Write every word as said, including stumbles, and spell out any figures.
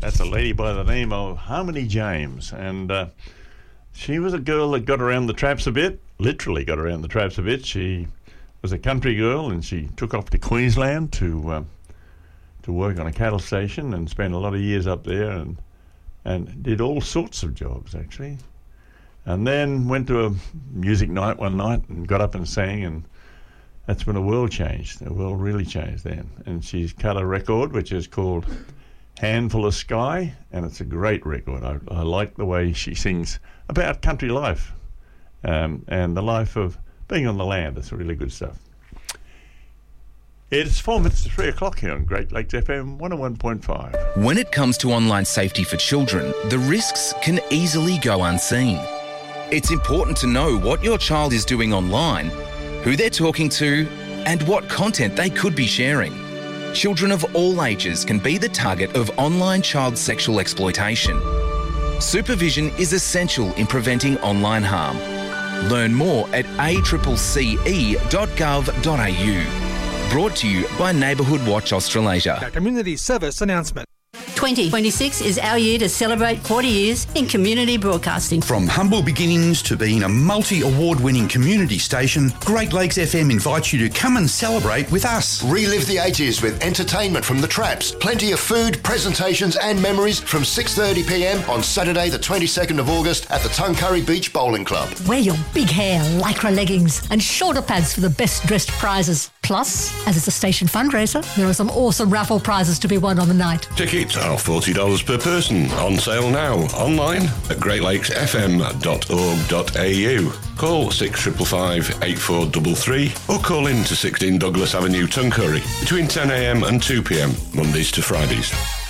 That's a lady by the name of Harmony James, and uh, she was a girl that got around the traps a bit, literally got around the traps a bit. She was a country girl, and she took off to Queensland to uh, to work on a cattle station and spent a lot of years up there, and and did all sorts of jobs, actually. And then went to a music night one night and got up and sang, and that's when the world changed. The world really changed then. And she's cut a record which is called Handful of Sky, and it's a great record. I, I like the way she sings about country life um, and the life of being on the land. It's really good stuff. It's four minutes to three o'clock here on Great Lakes F M one oh one point five. When it comes to online safety for children, the risks can easily go unseen. It's important to know what your child is doing online, who they're talking to, and what content they could be sharing. Children of all ages can be the target of online child sexual exploitation. Supervision is essential in preventing online harm. Learn more at a c c e dot gov dot a u. Brought to you by Neighbourhood Watch Australasia. A community service announcement. twenty twenty-six is our year to celebrate forty years in community broadcasting. From humble beginnings to being a multi-award-winning community station, Great Lakes F M invites you to come and celebrate with us. Relive the eighties with entertainment from the Traps, plenty of food, presentations and memories from six thirty p m on Saturday the twenty-second of August at the Tuncurry Beach Bowling Club. Wear your big hair, lycra leggings and shoulder pads for the best dressed prizes. Plus, as it's a station fundraiser, there are some awesome raffle prizes to be won on the night. Tickets are forty dollars per person. On sale now. Online at great lakes f m dot org dot a u. Call six five five, eight four three three or call in to sixteen Douglas Avenue, Tuncurry between ten a m and two p m, Mondays to Fridays.